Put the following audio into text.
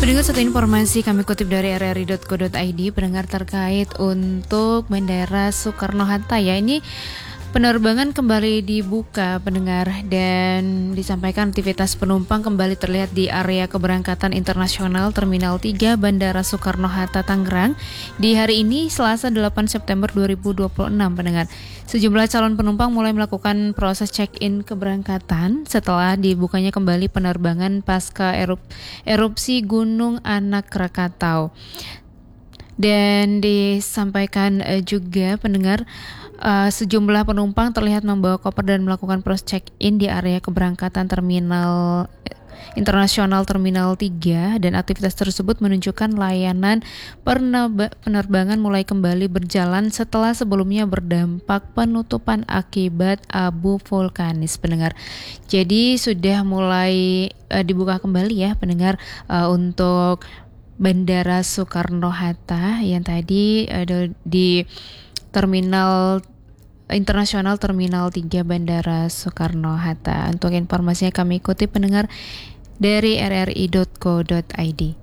Pendengar, satu informasi kami kutip dari rri.co.id, pendengar, terkait untuk Bandara Soekarno-Hatta ya. Ini penerbangan kembali dibuka, pendengar, dan disampaikan aktivitas penumpang kembali terlihat di area keberangkatan internasional Terminal 3 Bandara Soekarno-Hatta Tangerang di hari ini Selasa 8 September 2026, pendengar. Sejumlah calon penumpang mulai melakukan proses check-in keberangkatan setelah dibukanya kembali penerbangan pasca erupsi Gunung Anak Krakatau. Dan disampaikan juga, pendengar, sejumlah penumpang terlihat membawa koper dan melakukan proses check-in di area keberangkatan Terminal Internasional Terminal 3, dan aktivitas tersebut menunjukkan layanan penerbangan mulai kembali berjalan setelah sebelumnya berdampak penutupan akibat abu vulkanis, pendengar. Jadi sudah mulai dibuka kembali ya, pendengar, untuk Bandara Soekarno-Hatta yang tadi di Terminal Internasional Terminal 3 Bandara Soekarno-Hatta. Untuk informasinya kami ikuti, pendengar, dari rri.co.id.